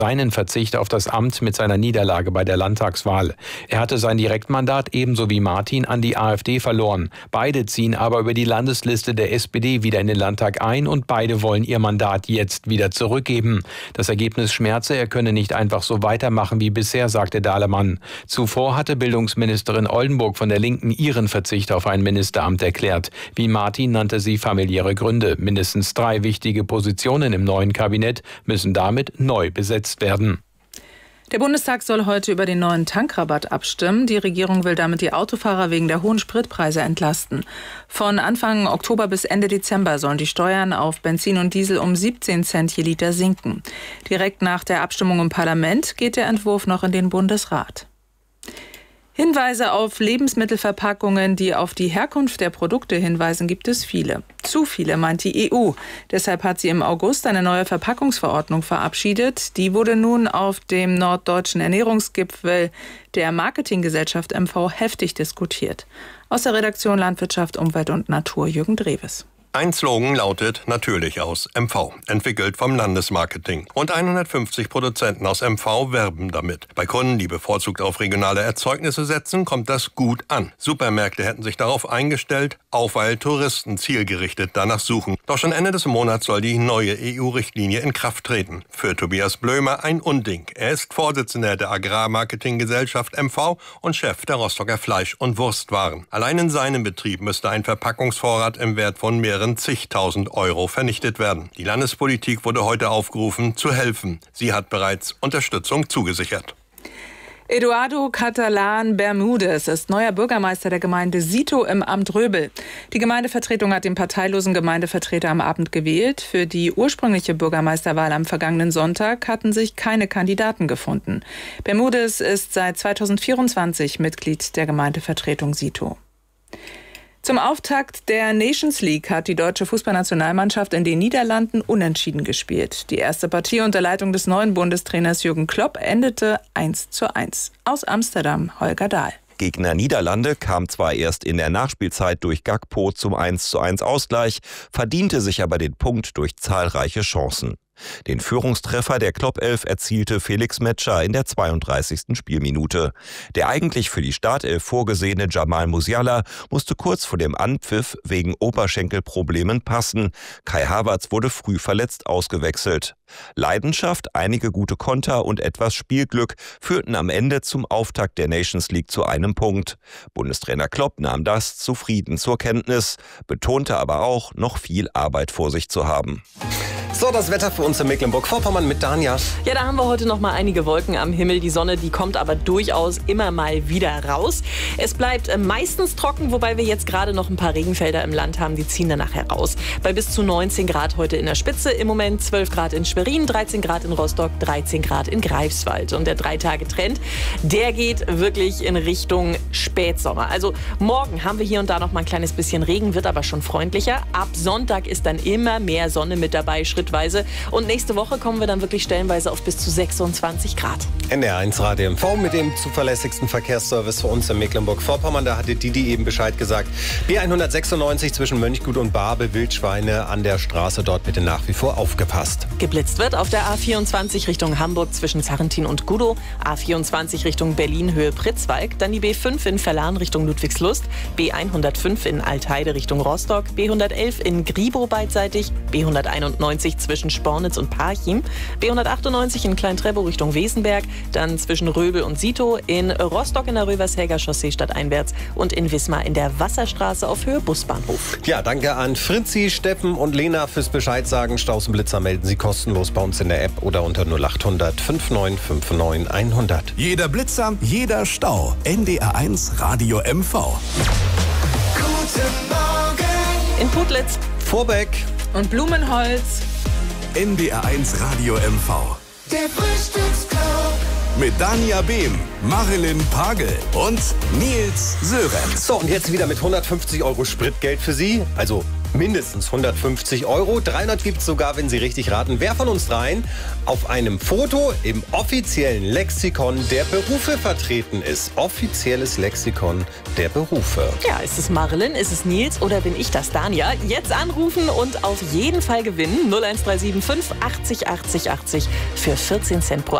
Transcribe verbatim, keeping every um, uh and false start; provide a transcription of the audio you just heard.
seinen Verzicht auf das Amt mit seiner Niederlage bei der Landtagswahl. Er hatte sein Direktmandat ebenso wie Martin an die AfD verloren. Beide ziehen aber über die Landesliste der S P D wieder in den Landtag ein und beide wollen ihr Mandat jetzt wieder zurückgeben. Das Ergebnis schmerze, er könne nicht einfach so weitermachen wie bisher, sagte Dahlemann. Zuvor hatte Bildungsministerin Oldenburg von der Linken ihren Verzicht auf ein Ministeramt erklärt. Wie Martin nannte sie familiäre Gründe. Mindestens drei wichtige Positionen im neuen Kabinett müssen damit neu besetzt werden. Der Bundestag soll heute über den neuen Tankrabatt abstimmen. Die Regierung will damit die Autofahrer wegen der hohen Spritpreise entlasten. Von Anfang Oktober bis Ende Dezember sollen die Steuern auf Benzin und Diesel um siebzehn Cent je Liter sinken. Direkt nach der Abstimmung im Parlament geht der Entwurf noch in den Bundesrat. Hinweise auf Lebensmittelverpackungen, die auf die Herkunft der Produkte hinweisen, gibt es viele. Zu viele, meint die E U. Deshalb hat sie im August eine neue Verpackungsverordnung verabschiedet. Die wurde nun auf dem norddeutschen Ernährungsgipfel der Marketinggesellschaft M V heftig diskutiert. Aus der Redaktion Landwirtschaft, Umwelt und Natur, Jürgen Drewes. Ein Slogan lautet natürlich aus M V, entwickelt vom Landesmarketing. Rund hundertfünfzig Produzenten aus M V werben damit. Bei Kunden, die bevorzugt auf regionale Erzeugnisse setzen, kommt das gut an. Supermärkte hätten sich darauf eingestellt, auch weil Touristen zielgerichtet danach suchen. Doch schon Ende des Monats soll die neue E U-Richtlinie in Kraft treten. Für Tobias Blömer ein Unding. Er ist Vorsitzender der Agrarmarketinggesellschaft M V und Chef der Rostocker Fleisch- und Wurstwaren. Allein in seinem Betrieb müsste ein Verpackungsvorrat im Wert von mehreren zigtausend Euro vernichtet werden. Die Landespolitik wurde heute aufgerufen, zu helfen. Sie hat bereits Unterstützung zugesichert. Eduardo Catalán Bermúdez ist neuer Bürgermeister der Gemeinde Sito im Amt Röbel. Die Gemeindevertretung hat den parteilosen Gemeindevertreter am Abend gewählt. Für die ursprüngliche Bürgermeisterwahl am vergangenen Sonntag hatten sich keine Kandidaten gefunden. Bermúdez ist seit zweitausendvierundzwanzig Mitglied der Gemeindevertretung Sito. Zum Auftakt der Nations League hat die deutsche Fußballnationalmannschaft in den Niederlanden unentschieden gespielt. Die erste Partie unter Leitung des neuen Bundestrainers Jürgen Klopp endete eins zu eins. Aus Amsterdam, Holger Dahl. Gegner Niederlande kam zwar erst in der Nachspielzeit durch Gakpo zum eins zu eins Ausgleich, verdiente sich aber den Punkt durch zahlreiche Chancen. Den Führungstreffer der Klopp-Elf erzielte Felix Metscher in der zweiunddreißigsten Spielminute. Der eigentlich für die Startelf vorgesehene Jamal Musiala musste kurz vor dem Anpfiff wegen Oberschenkelproblemen passen. Kai Havertz wurde früh verletzt ausgewechselt. Leidenschaft, einige gute Konter und etwas Spielglück führten am Ende zum Auftakt der Nations League zu einem Punkt. Bundestrainer Klopp nahm das zufrieden zur Kenntnis, betonte aber auch, noch viel Arbeit vor sich zu haben. So, das Wetter für uns in Mecklenburg-Vorpommern mit Danja. Ja, da haben wir heute noch mal einige Wolken am Himmel. Die Sonne, die kommt aber durchaus immer mal wieder raus. Es bleibt meistens trocken, wobei wir jetzt gerade noch ein paar Regenfelder im Land haben. Die ziehen danach heraus. Bei bis zu neunzehn Grad heute in der Spitze. Im Moment zwölf Grad in Schwerin, dreizehn Grad in Rostock, dreizehn Grad in Greifswald. Und der Drei-Tage-Trend, der geht wirklich in Richtung Spätsommer. Also morgen haben wir hier und da noch mal ein kleines bisschen Regen, wird aber schon freundlicher. Ab Sonntag ist dann immer mehr Sonne mit dabei, schrittweise. Und nächste Woche kommen wir dann wirklich stellenweise auf bis zu sechsundzwanzig Grad. N D R eins Radio M V mit dem zuverlässigsten Verkehrsservice für uns in Mecklenburg-Vorpommern. Da hatte Didi eben Bescheid gesagt. B hundertsechsundneunzig zwischen Mönchgut und Barbe, Wildschweine an der Straße. Dort bitte nach wie vor aufgepasst. Geblitzt wird auf der A vierundzwanzig Richtung Hamburg zwischen Zarrentin und Gudow. A vierundzwanzig Richtung Berlin Höhe Pritzwalk. Dann die B fünf in Verlan Richtung Ludwigslust. B hundertfünf in Altheide Richtung Rostock. B hundertelf in Gribow beidseitig. B hunderteinundneunzig zwischen Spornitz und Parchim. B hundertachtundneunzig in Klein-Trebow Richtung Wesenberg. Dann zwischen Röbel und Sito. In Rostock in der Rövershäger Chaussee stadteinwärts. Und in Wismar in der Wasserstraße auf Höhe Busbahnhof. Ja, danke an Fritzi, Steffen und Lena fürs Bescheid sagen. Staus und Blitzer melden Sie kostenlos bei uns in der App oder unter null acht hundert fünfundneunzig neunundfünfzig hundert. Jeder Blitzer, jeder Stau. N D R eins Radio M V. Guten Morgen. In Putlitz, Vorbeck und Blumenholz. N D R eins Radio M V. Der Frühstücksclub. Mit Danja Behm, Marilyn Pagel und Nils Sörenz. So, und jetzt wieder mit hundertfünfzig Euro Spritgeld für Sie. Also mindestens hundertfünfzig Euro. dreihundert gibt es sogar, wenn Sie richtig raten, wer von uns dreien auf einem Foto im offiziellen Lexikon der Berufe vertreten ist. Offizielles Lexikon der Berufe. Ja, ist es Marilyn, ist es Nils oder bin ich das, Dania? Jetzt anrufen und auf jeden Fall gewinnen. null eins drei sieben fünf achtzig achtzig achtzig für vierzehn Cent pro